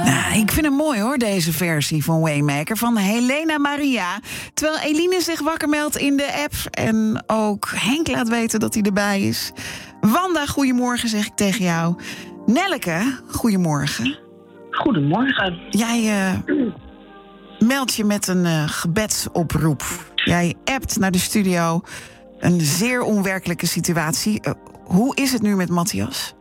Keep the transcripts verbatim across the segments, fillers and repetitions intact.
Nou, ik vind het mooi hoor, deze versie van Waymaker van Helena Maria. Terwijl Eline zich wakker meldt in de app en ook Henk laat weten dat hij erbij is. Wanda, goedemorgen zeg ik tegen jou. Nelleke, goedemorgen. Goedemorgen. Jij uh, meldt je met een uh, gebedsoproep. Jij appt naar de studio. Een zeer onwerkelijke situatie. Uh, hoe is het nu met Matthias?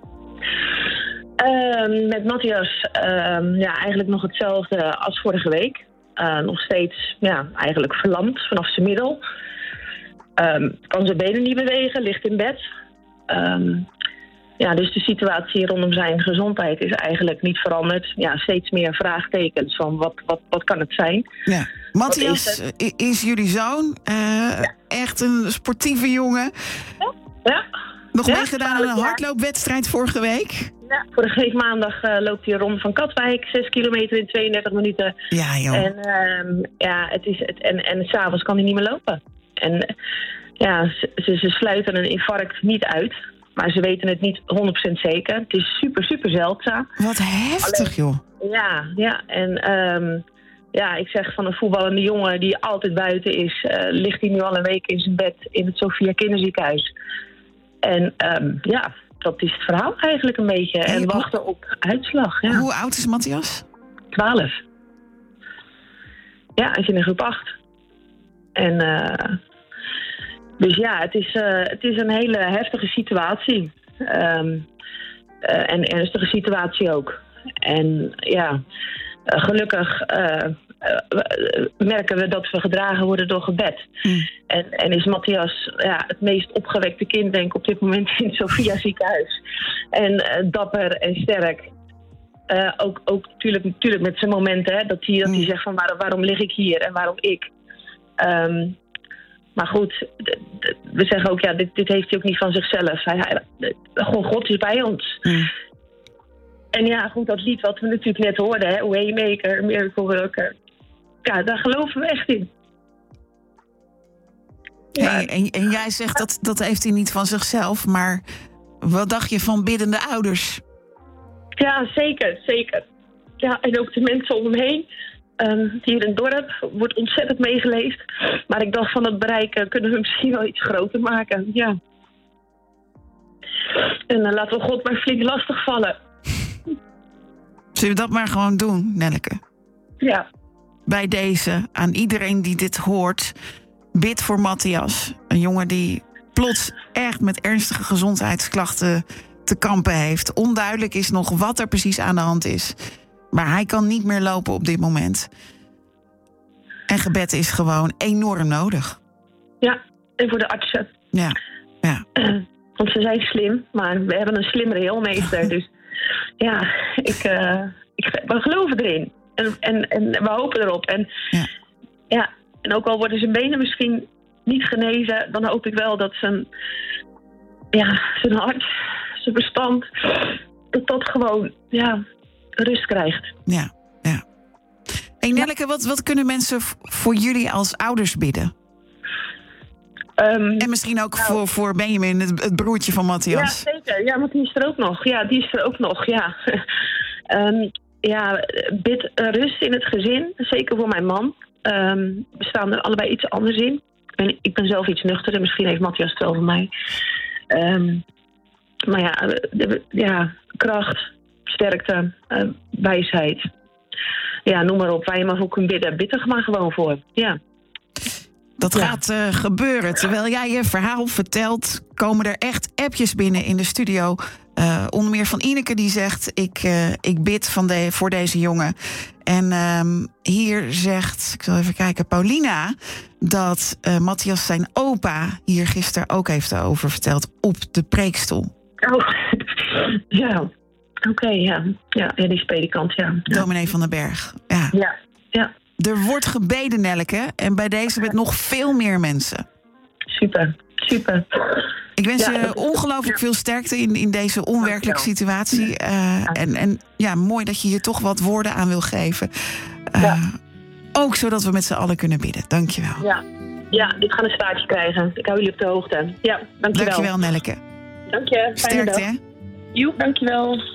Uh, met Matthias uh, ja, eigenlijk nog hetzelfde als vorige week. Uh, nog steeds ja, eigenlijk verlamd vanaf zijn middel. Um, kan zijn benen niet bewegen, ligt in bed. Um, ja, dus de situatie rondom zijn gezondheid is eigenlijk niet veranderd. Ja, steeds meer vraagtekens van wat, wat, wat kan het zijn. Ja. Matthias is, is jullie zoon. Uh, ja. Echt een sportieve jongen. Ja. ja. Nog ja, meegedaan aan een hardloopwedstrijd vorige week? Ja, vorige week maandag uh, loopt hij rond van Katwijk. Zes kilometer in tweeëndertig minuten. Ja, joh. En, uh, ja, het is het, en, en s'avonds kan hij niet meer lopen. En ja, ze, ze sluiten een infarct niet uit. Maar ze weten het niet honderd procent zeker. Het is super, super zeldzaam. Wat heftig, joh. Alleen, ja, ja. En um, ja, ik zeg van een voetballende jongen die altijd buiten is... Uh, ligt hij nu al een week in zijn bed in het Sophia Kinderziekenhuis. En um, ja, dat is het verhaal eigenlijk een beetje. Hey, en wachten hoe, op uitslag. Ja. Hoe oud is Matthias? twaalf. Ja, hij is in de groep acht. En... Uh, Dus ja, het is, uh, het is een hele heftige situatie. Um, uh, en ernstige situatie ook. En ja, uh, gelukkig uh, uh, merken we dat we gedragen worden door gebed. Mm. En, en is Matthias ja, het meest opgewekte kind, denk ik, op dit moment in het Sophia ziekenhuis. En uh, dapper en sterk. Uh, ook ook natuurlijk, natuurlijk met zijn momenten, hè, dat hij, dat hij zegt van waar, waarom lig ik hier en waarom ik. Um, Maar goed, we zeggen ook, ja, dit, dit heeft hij ook niet van zichzelf. Hij, hij, gewoon God is bij ons. Mm. En ja, goed, dat lied wat we natuurlijk net hoorden, hè, Waymaker, Miracle Worker. Ja, daar geloven we echt in. Ja. Hey, en, en jij zegt dat dat heeft hij niet van zichzelf, maar wat dacht je van biddende ouders? Ja, zeker, zeker. Ja, en ook de mensen om hem heen. Um, hier in het dorp wordt ontzettend meegeleefd. Maar ik dacht van het bereik uh, kunnen we misschien wel iets groter maken. Ja. En uh, laten we God maar flink lastig vallen. Zullen we dat maar gewoon doen, Nelleke? Ja. Bij deze, aan iedereen die dit hoort, bid voor Matthias. Een jongen die plots echt met ernstige gezondheidsklachten te kampen heeft. Onduidelijk is nog wat er precies aan de hand is. Maar hij kan niet meer lopen op dit moment. En gebed is gewoon enorm nodig. Ja, en voor de artsen. Ja, ja. Uh, want ze zijn slim, maar we hebben een slimmere heelmeester. Dus ja, ik, uh, ik, we geloven erin. En, en, en we hopen erop. En, ja. Ja, en ook al worden zijn benen misschien niet genezen... dan hoop ik wel dat zijn, ja, zijn hart, zijn verstand... dat dat gewoon... ja. rust krijgt. Ja, ja. Hey Nelleke, wat, wat kunnen mensen v- voor jullie als ouders bidden? Um, en misschien ook nou, voor, voor Benjamin, het, het broertje van Matthias. Ja, zeker. Ja, want die is er ook nog. Ja, die is er ook nog, ja. um, ja, bid rust in het gezin. Zeker voor mijn man. Um, we staan er allebei iets anders in. En ik ben zelf iets nuchterder. Misschien heeft Matthias het wel van mij. Um, maar ja, de, ja, kracht... sterkte, uh, wijsheid. Ja, noem maar op. Waar je mag ook kunnen bidden. Bid er maar gewoon voor. Ja. Dat ja. gaat uh, gebeuren. Terwijl jij je verhaal vertelt, komen er echt appjes binnen in de studio. Uh, onder meer van Ineke die zegt... ik, uh, ik bid van de, voor deze jongen. En um, hier zegt, ik zal even kijken, Paulina... dat uh, Matthias zijn opa hier gisteren ook heeft over verteld... op de preekstoel. Oh, ja. Oké, okay, ja. ja. Ja, die is predikant, ja. Dominee van den Berg. Ja. Ja, ja. Er wordt gebeden, Nelleke. En bij deze met nog veel meer mensen. Super, super. Ik wens ja, je ongelooflijk veel sterkte in, in deze onwerkelijke situatie. Uh, ja. En, en ja, mooi dat je hier toch wat woorden aan wil geven. Uh, ja. Ook zodat we met z'n allen kunnen bidden. Dank je wel. Ja. ja, dit gaat een staartje krijgen. Ik hou jullie op de hoogte. Ja, dank je wel. Dank je wel, Nelleke. Dank je. Sterkte, hè? Joep, dank je wel.